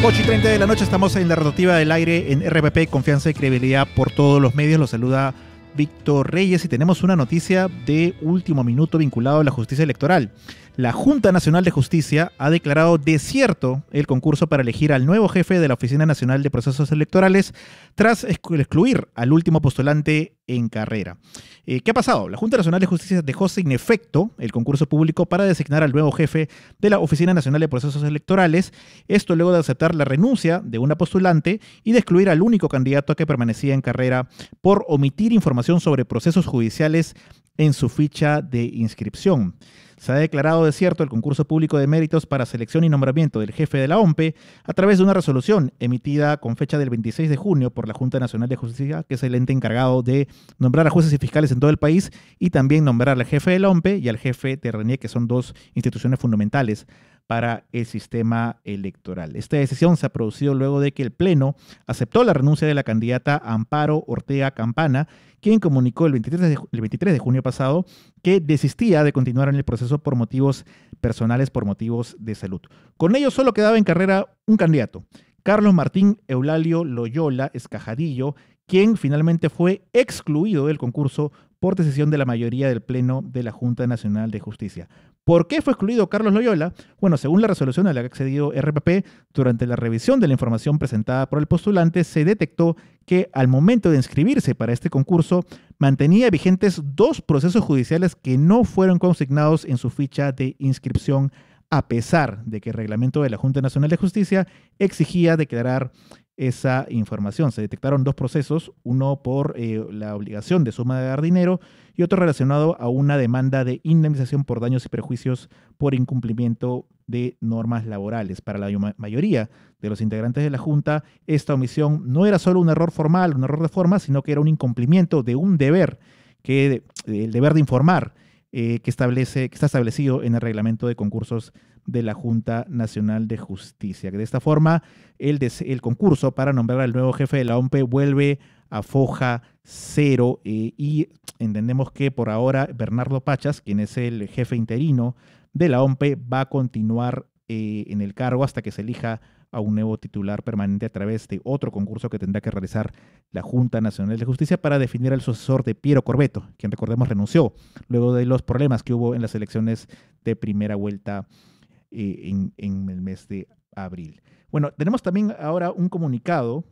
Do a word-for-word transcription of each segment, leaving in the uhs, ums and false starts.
ocho y treinta de la noche, estamos en la rotativa del aire en R P P, confianza y credibilidad por todos los medios. Los saluda Víctor Reyes y tenemos una noticia de último minuto vinculado a la justicia electoral. La Junta Nacional de Justicia ha declarado desierto el concurso para elegir al nuevo jefe de la Oficina Nacional de Procesos Electorales tras excluir al último postulante en carrera. Eh, ¿Qué ha pasado? La Junta Nacional de Justicia dejó sin efecto el concurso público para designar al nuevo jefe de la Oficina Nacional de Procesos Electorales, esto luego de aceptar la renuncia de una postulante y de excluir al único candidato que permanecía en carrera por omitir información sobre procesos judiciales en su ficha de inscripción. Se ha declarado desierto el concurso público de méritos para selección y nombramiento del jefe de la O M P E a través de una resolución emitida con fecha del veintiséis de junio por la Junta Nacional de Justicia, que es el ente encargado de nombrar a jueces y fiscales en todo el país y también nombrar al jefe de la O M P E y al jefe de RENIEC, que son dos instituciones fundamentales para el sistema electoral. Esta decisión se ha producido luego de que el Pleno aceptó la renuncia de la candidata Amparo Ortega Campana, quien comunicó el veintitrés de, el veintitrés de junio pasado que desistía de continuar en el proceso por motivos personales, por motivos de salud. Con ello solo quedaba en carrera un candidato, Carlos Martín Eulalio Loyola Escajadillo, quien finalmente fue excluido del concurso por decisión de la mayoría del Pleno de la Junta Nacional de Justicia. ¿Por qué fue excluido Carlos Loyola? Bueno, según la resolución a la que ha accedido R P P, durante la revisión de la información presentada por el postulante, se detectó que al momento de inscribirse para este concurso, mantenía vigentes dos procesos judiciales que no fueron consignados en su ficha de inscripción, a pesar de que el reglamento de la Junta Nacional de Justicia exigía declarar esa información. Se detectaron dos procesos, uno por eh, la obligación de suma de dar dinero y otro relacionado a una demanda de indemnización por daños y perjuicios por incumplimiento de normas laborales. Para la mayoría de los integrantes de la Junta, esta omisión no era solo un error formal, un error de forma, sino que era un incumplimiento de un deber, que el deber de informar, eh, que, establece, que está establecido en el reglamento de concursos de la Junta Nacional de Justicia. Que de esta forma, el, des, el concurso para nombrar al nuevo jefe de la O M P E vuelve a foja cero eh, y entendemos que por ahora Bernardo Pachas, quien es el jefe interino de la O M P E, va a continuar eh, en el cargo hasta que se elija a un nuevo titular permanente a través de otro concurso que tendrá que realizar la Junta Nacional de Justicia para definir al sucesor de Piero Corvetto, quien recordemos renunció luego de los problemas que hubo en las elecciones de primera vuelta eh, en, en el mes de abril. Bueno, tenemos también ahora un comunicado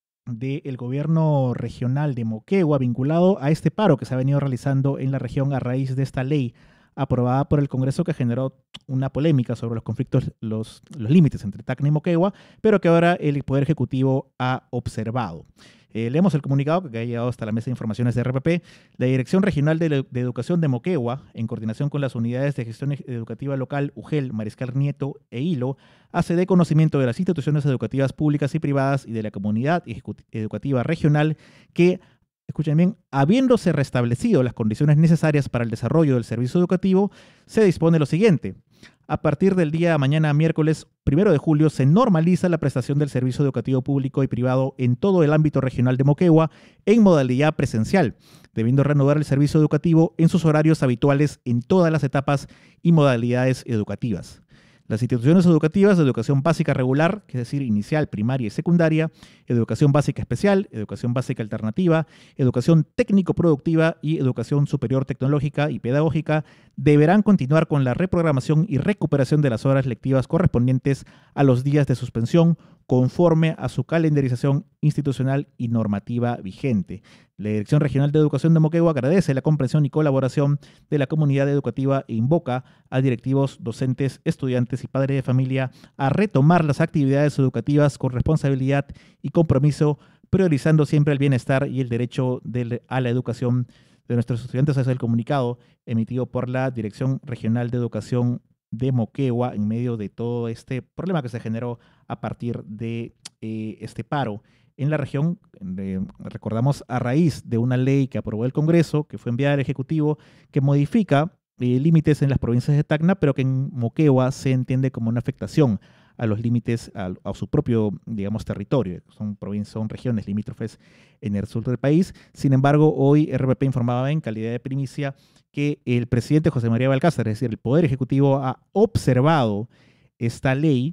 del gobierno regional de Moquegua vinculado a este paro que se ha venido realizando en la región a raíz de esta ley aprobada por el Congreso que generó una polémica sobre los conflictos, los, los límites entre Tacna y Moquegua, pero que ahora el Poder Ejecutivo ha observado. Eh, leemos el comunicado que ha llegado hasta la mesa de informaciones de R P P. La Dirección Regional de, de Educación de Moquegua, en coordinación con las unidades de gestión educativa local U G E L, Mariscal Nieto e Hilo, hace de conocimiento de las instituciones educativas públicas y privadas y de la comunidad educativa regional que, escuchen bien, habiéndose restablecido las condiciones necesarias para el desarrollo del servicio educativo, se dispone lo siguiente. A partir del día de mañana, miércoles primero de julio, se normaliza la prestación del servicio educativo público y privado en todo el ámbito regional de Moquegua en modalidad presencial, debiendo reanudar el servicio educativo en sus horarios habituales en todas las etapas y modalidades educativas. Las instituciones educativas de educación básica regular, que es decir, inicial, primaria y secundaria, educación básica especial, educación básica alternativa, educación técnico-productiva y educación superior tecnológica y pedagógica, deberán continuar con la reprogramación y recuperación de las horas lectivas correspondientes a los días de suspensión conforme a su calendarización institucional y normativa vigente. La Dirección Regional de Educación de Moquegua agradece la comprensión y colaboración de la comunidad educativa e invoca a directivos, docentes, estudiantes y padres de familia a retomar las actividades educativas con responsabilidad y compromiso, priorizando siempre el bienestar y el derecho de, a la educación de nuestros estudiantes. Es el comunicado emitido por la Dirección Regional de Educación de Moquegua en medio de todo este problema que se generó a partir de eh, este paro en la región. Eh, recordamos a raíz de una ley que aprobó el Congreso, que fue enviada al Ejecutivo, que modifica eh, límites en las provincias de Tacna, pero que en Moquegua se entiende como una afectación a los límites, a, a su propio, digamos, territorio. Son provincias, son regiones limítrofes en el sur del país. Sin embargo, hoy R P P informaba en calidad de primicia que el presidente José María Balcázar, es decir, el Poder Ejecutivo, ha observado esta ley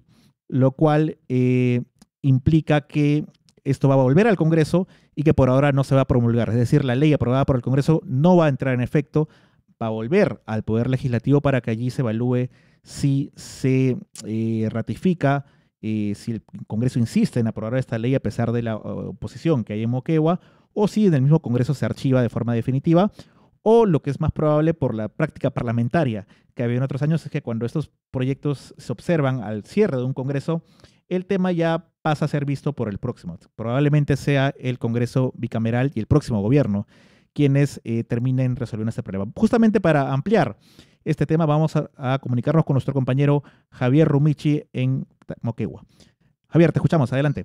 lo cual eh, implica que esto va a volver al Congreso y que por ahora no se va a promulgar. Es decir, la ley aprobada por el Congreso no va a entrar en efecto, va a volver al Poder Legislativo para que allí se evalúe si se eh, ratifica, eh, si el Congreso insiste en aprobar esta ley a pesar de la oposición que hay en Moquegua, o si en el mismo Congreso se archiva de forma definitiva, o lo que es más probable por la práctica parlamentaria que había en otros años es que cuando estos proyectos se observan al cierre de un Congreso, el tema ya pasa a ser visto por el próximo. Probablemente sea el Congreso bicameral y el próximo gobierno quienes eh, terminen resolviendo este problema. Justamente para ampliar este tema vamos a, a comunicarnos con nuestro compañero Javier Rumichi en Moquegua. Javier, te escuchamos, adelante.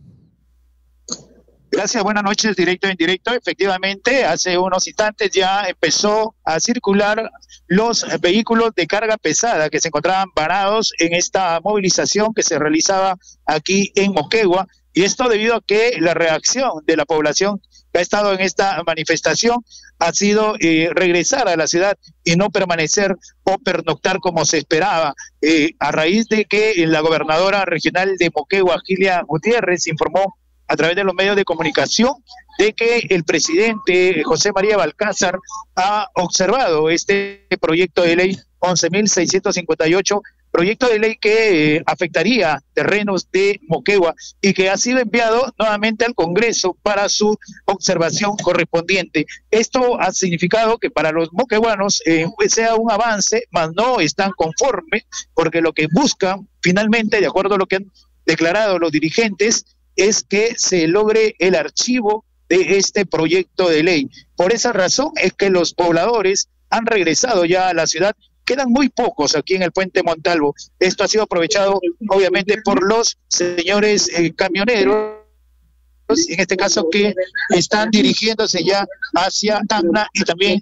Gracias, buenas noches, directo e indirecto. Efectivamente, hace unos instantes ya empezó a circular los vehículos de carga pesada que se encontraban varados en esta movilización que se realizaba aquí en Moquegua, y esto debido a que la reacción de la población que ha estado en esta manifestación ha sido eh, regresar a la ciudad y no permanecer o pernoctar como se esperaba, eh, a raíz de que la gobernadora regional de Moquegua, Gilia Gutiérrez, informó a través de los medios de comunicación de que el presidente José María Balcázar ha observado este proyecto de ley once mil seiscientos cincuenta y ocho, proyecto de ley que eh, afectaría terrenos de Moquegua y que ha sido enviado nuevamente al Congreso para su observación correspondiente. Esto ha significado que para los moqueguanos eh, sea un avance, mas no están conformes, porque lo que buscan finalmente, de acuerdo a lo que han declarado los dirigentes, es que se logre el archivo de este proyecto de ley. Por esa razón es que los pobladores han regresado ya a la ciudad. Quedan muy pocos aquí en el Puente Montalvo. Esto ha sido aprovechado obviamente por los señores eh, camioneros, en este caso que están dirigiéndose ya hacia Tacna y también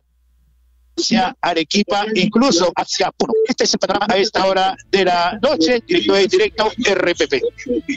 hacia Arequipa, incluso hacia Puno. Este es el panorama a esta hora de la noche, directo de directo R P P.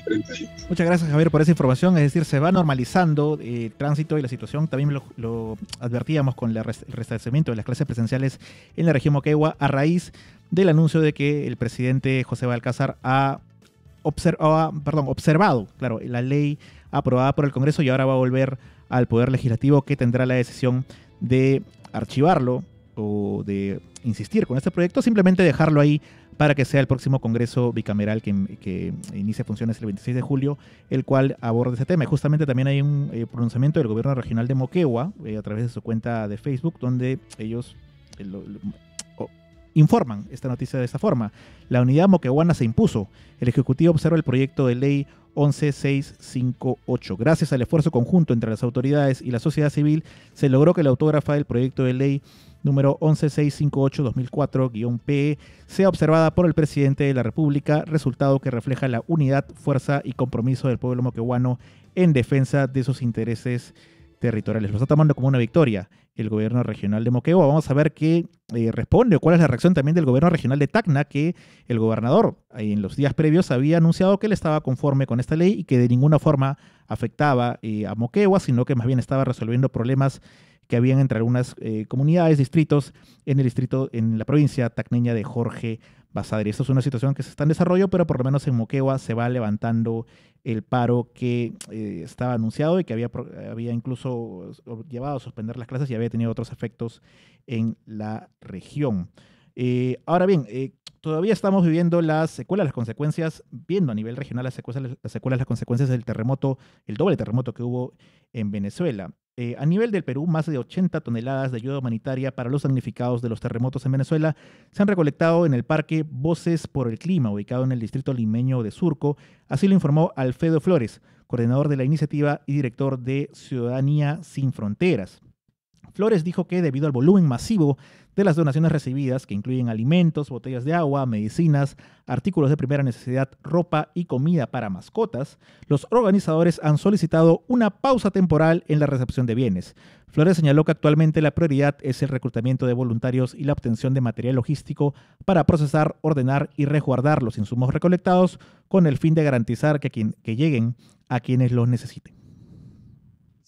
Muchas gracias, Javier, por esa información. Es decir, se va normalizando eh, el tránsito y la situación. También lo, lo advertíamos con la res, el restablecimiento de las clases presenciales en la región Moquegua a raíz del anuncio de que el presidente José Balcázar ha, observ ha perdón, observado claro, la ley aprobada por el Congreso y ahora va a volver al Poder Legislativo, que tendrá la decisión de archivarlo o de insistir con este proyecto, simplemente dejarlo ahí para que sea el próximo Congreso bicameral que, que inicie funciones el veintiséis de julio, el cual aborde ese tema. Y justamente también hay un eh, pronunciamiento del gobierno regional de Moquegua, eh, a través de su cuenta de Facebook, donde ellos eh, lo, lo, oh, informan esta noticia de esta forma. La unidad moqueguana se impuso. El Ejecutivo observa el proyecto de ley once mil seiscientos cincuenta y ocho. Gracias al esfuerzo conjunto entre las autoridades y la sociedad civil, se logró que la autógrafa del proyecto de ley número once mil seiscientos cincuenta y ocho guión dos mil cuatro guión P E sea observada por el presidente de la República, resultado que refleja la unidad, fuerza y compromiso del pueblo moqueguano en defensa de sus intereses territoriales. Lo está tomando como una victoria el gobierno regional de Moquegua. Vamos a ver qué eh, responde o cuál es la reacción también del gobierno regional de Tacna, que el gobernador eh, en los días previos había anunciado que él estaba conforme con esta ley y que de ninguna forma afectaba eh, a Moquegua, sino que más bien estaba resolviendo problemas que habían entre algunas eh, comunidades, distritos, en el distrito, en la provincia tacneña de Jorge Basadre. Esto es una situación que se está en desarrollo, pero por lo menos en Moquegua se va levantando el paro que eh, estaba anunciado y que había, había incluso llevado a suspender las clases y había tenido otros efectos en la región. Eh, ahora bien, eh, todavía estamos viviendo las secuelas, las consecuencias, viendo a nivel regional las secuelas, las secuelas, las consecuencias del terremoto, el doble terremoto que hubo en Venezuela. Eh, a nivel del Perú, más de ochenta toneladas de ayuda humanitaria para los damnificados de los terremotos en Venezuela se han recolectado en el Parque Voces por el Clima, ubicado en el distrito limeño de Surco. Así lo informó Alfredo Flores, coordinador de la iniciativa y director de Ciudadanía Sin Fronteras. Flores dijo que debido al volumen masivo de las donaciones recibidas, que incluyen alimentos, botellas de agua, medicinas, artículos de primera necesidad, ropa y comida para mascotas, los organizadores han solicitado una pausa temporal en la recepción de bienes. Flores señaló que actualmente la prioridad es el reclutamiento de voluntarios y la obtención de material logístico para procesar, ordenar y resguardar los insumos recolectados con el fin de garantizar que, quien, que lleguen a quienes los necesiten.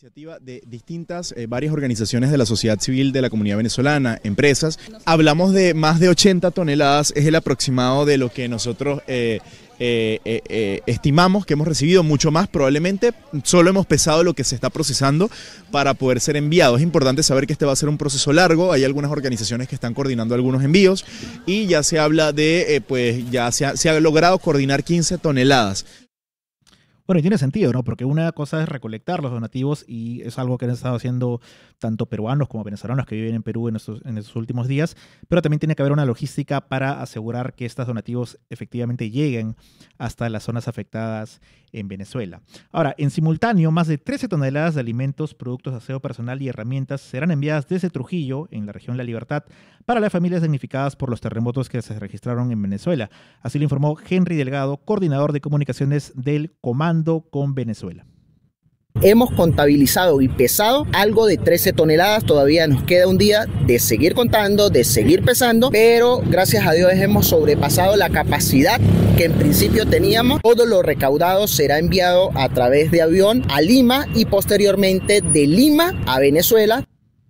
Iniciativa de distintas, eh, varias organizaciones de la sociedad civil de la comunidad venezolana, empresas. Hablamos de más de ochenta toneladas, es el aproximado de lo que nosotros eh, eh, eh, eh, estimamos que hemos recibido, mucho más probablemente. Solo hemos pesado lo que se está procesando para poder ser enviado. Es importante saber que este va a ser un proceso largo, hay algunas organizaciones que están coordinando algunos envíos y ya se habla de, eh, pues ya se ha, se ha logrado coordinar quince toneladas. Bueno, y tiene sentido, ¿no? Porque una cosa es recolectar los donativos y es algo que han estado haciendo tanto peruanos como venezolanos que viven en Perú en estos, en estos últimos días, pero también tiene que haber una logística para asegurar que estos donativos efectivamente lleguen hasta las zonas afectadas en Venezuela. Ahora, en simultáneo, más de trece toneladas de alimentos, productos de aseo personal y herramientas serán enviadas desde Trujillo, en la región La Libertad, para las familias damnificadas por los terremotos que se registraron en Venezuela. Así lo informó Henry Delgado, coordinador de comunicaciones del Comando con Venezuela. Hemos contabilizado y pesado algo de trece toneladas, todavía nos queda un día de seguir contando, de seguir pesando, pero gracias a Dios hemos sobrepasado la capacidad que en principio teníamos. Todo lo recaudado será enviado a través de avión a Lima y posteriormente de Lima a Venezuela.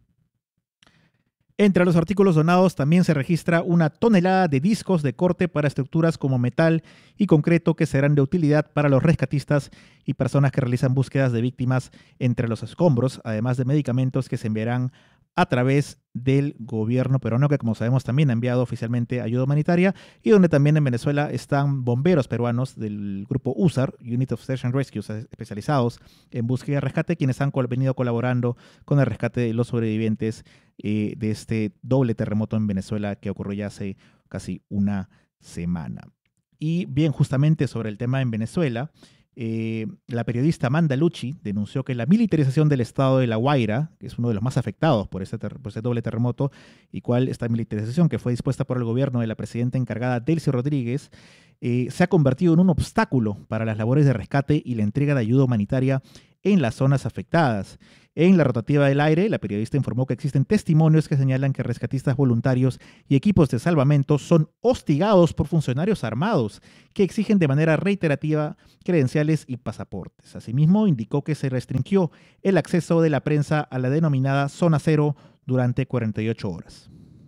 Entre los artículos donados también se registra una tonelada de discos de corte para estructuras como metal y concreto que serán de utilidad para los rescatistas y personas que realizan búsquedas de víctimas entre los escombros, además de medicamentos que se enviarán a través del gobierno peruano, que como sabemos también ha enviado oficialmente ayuda humanitaria, y donde también en Venezuela están bomberos peruanos del grupo U S A R, Unit of Search and Rescue, especializados en búsqueda y rescate, quienes han venido colaborando con el rescate de los sobrevivientes eh, de este doble terremoto en Venezuela que ocurrió ya hace casi una semana. Y bien, justamente sobre el tema en Venezuela, Eh, la periodista Amanda Lucci denunció que la militarización del estado de La Guaira, que es uno de los más afectados por este, por este doble terremoto, y cual esta militarización que fue dispuesta por el gobierno de la presidenta encargada Delcy Rodríguez, eh, se ha convertido en un obstáculo para las labores de rescate y la entrega de ayuda humanitaria en las zonas afectadas. En la rotativa del aire, la periodista informó que existen testimonios que señalan que rescatistas voluntarios y equipos de salvamento son hostigados por funcionarios armados que exigen de manera reiterativa credenciales y pasaportes. Asimismo, indicó que se restringió el acceso de la prensa a la denominada Zona Cero durante cuarenta y ocho horas.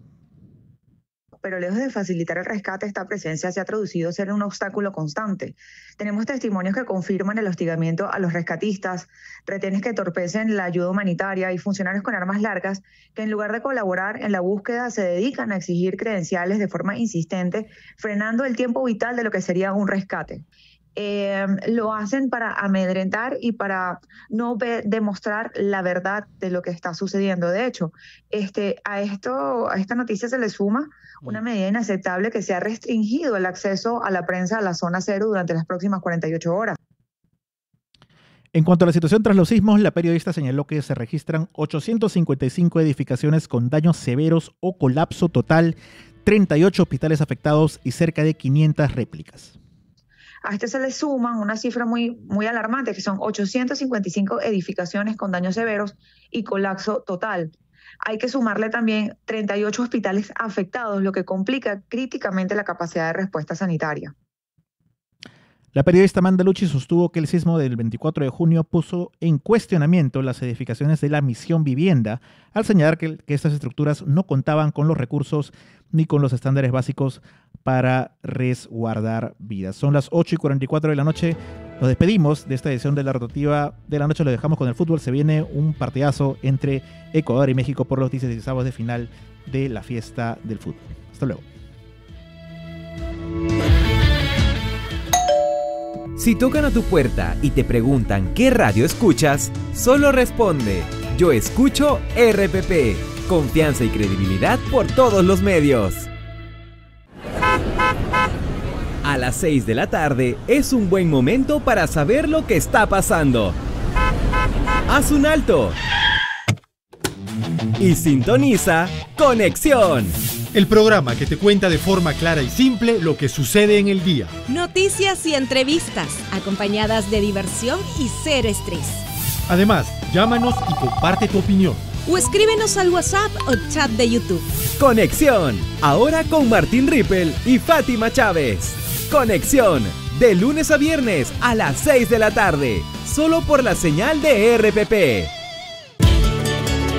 Pero lejos de facilitar el rescate, esta presencia se ha traducido a ser un obstáculo constante. Tenemos testimonios que confirman el hostigamiento a los rescatistas, retenes que entorpecen la ayuda humanitaria y funcionarios con armas largas que en lugar de colaborar en la búsqueda se dedican a exigir credenciales de forma insistente, frenando el tiempo vital de lo que sería un rescate. Eh, lo hacen para amedrentar y para no ve, demostrar la verdad de lo que está sucediendo. De hecho, este, a, esto, a esta noticia se le suma una medida inaceptable que se ha restringido el acceso a la prensa a la zona cero durante las próximas cuarenta y ocho horas. En cuanto a la situación tras los sismos, la periodista señaló que se registran ochocientas cincuenta y cinco edificaciones con daños severos o colapso total, treinta y ocho hospitales afectados y cerca de quinientas réplicas. A este se le suman una cifra muy, muy alarmante, que son ochocientas cincuenta y cinco edificaciones con daños severos y colapso total. Hay que sumarle también treinta y ocho hospitales afectados, lo que complica críticamente la capacidad de respuesta sanitaria. La periodista Amanda Lucci sostuvo que el sismo del veinticuatro de junio puso en cuestionamiento las edificaciones de la Misión Vivienda, al señalar que, que estas estructuras no contaban con los recursos ni con los estándares básicos para resguardar vidas. Son las ocho y cuarenta y cuatro de la noche. Nos despedimos de esta edición de la rotativa de la noche. Lo dejamos con el fútbol. Se viene un partidazo entre Ecuador y México por los dieciseisavos de final de la fiesta del fútbol. Hasta luego. Si tocan a tu puerta y te preguntan qué radio escuchas, solo responde: yo escucho R P P. Confianza y credibilidad por todos los medios. A las seis de la tarde es un buen momento para saber lo que está pasando. Haz un alto y sintoniza Conexión, el programa que te cuenta de forma clara y simple lo que sucede en el día. Noticias y entrevistas, acompañadas de diversión y cero estrés. Además, llámanos y comparte tu opinión. O escríbenos al WhatsApp o chat de YouTube. Conexión, ahora con Martín Rippel y Fátima Chávez. Conexión, de lunes a viernes a las seis de la tarde, solo por la señal de R P P.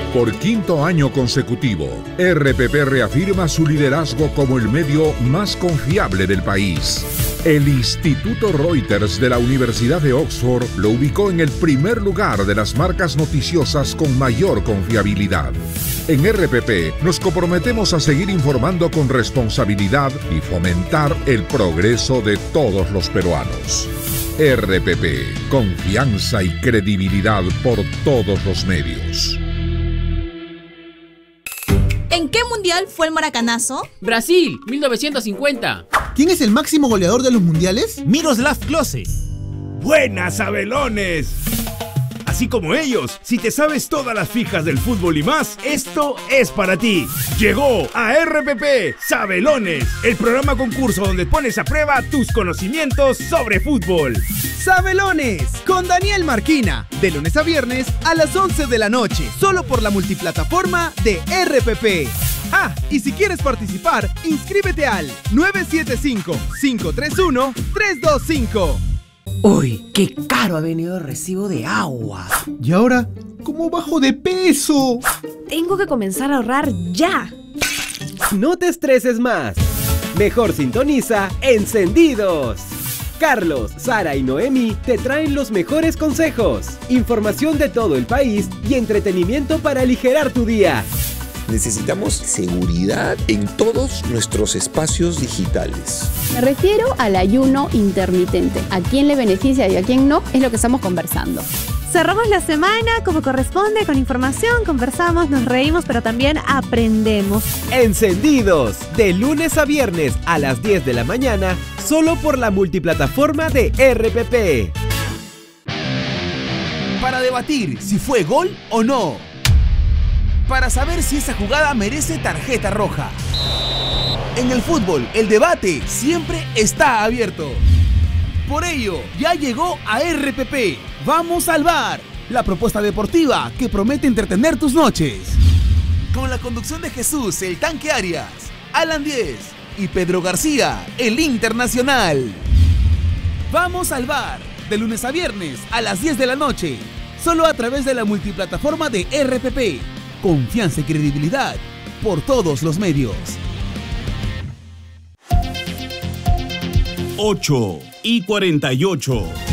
Por quinto año consecutivo, R P P reafirma su liderazgo como el medio más confiable del país. El Instituto Reuters de la Universidad de Oxford lo ubicó en el primer lugar de las marcas noticiosas con mayor confiabilidad. En R P P nos comprometemos a seguir informando con responsabilidad y fomentar el progreso de todos los peruanos. R P P, confianza y credibilidad por todos los medios. ¿En qué mundial fue el maracanazo? Brasil, mil novecientos cincuenta. ¿Quién es el máximo goleador de los mundiales? Miroslav Klose. ¡Buenas, Sabelones! Así como ellos, si te sabes todas las fijas del fútbol y más, esto es para ti. Llegó a R P P Sabelones, el programa concurso donde pones a prueba tus conocimientos sobre fútbol. Sabelones, con Daniel Marquina, de lunes a viernes a las once de la noche, solo por la multiplataforma de R P P. Ah, y si quieres participar, inscríbete al nueve siete cinco, cinco tres uno, tres dos cinco. Uy, qué caro ha venido el recibo de agua. ¿Y ahora cómo bajo de peso? Tengo que comenzar a ahorrar ya. No te estreses más. Mejor sintoniza Encendidos. Carlos, Sara y Noemi te traen los mejores consejos, información de todo el país y entretenimiento para aligerar tu día. Necesitamos seguridad en todos nuestros espacios digitales. Me refiero al ayuno intermitente. ¿A quién le beneficia y a quién no? Es lo que estamos conversando. Cerramos la semana como corresponde, con información, conversamos, nos reímos, pero también aprendemos. Encendidos, de lunes a viernes a las diez de la mañana, solo por la multiplataforma de R P P. Para debatir si fue gol o no. Para saber si esa jugada merece tarjeta roja. En el fútbol, el debate siempre está abierto. Por ello, ya llegó a R P P. Vamos al bar, la propuesta deportiva que promete entretener tus noches. Con la conducción de Jesús, el Tanque Arias, Alan Diez y Pedro García, el Internacional. Vamos al bar, de lunes a viernes a las diez de la noche, solo a través de la multiplataforma de R P P. Confianza y credibilidad por todos los medios. ocho y cuarenta y ocho.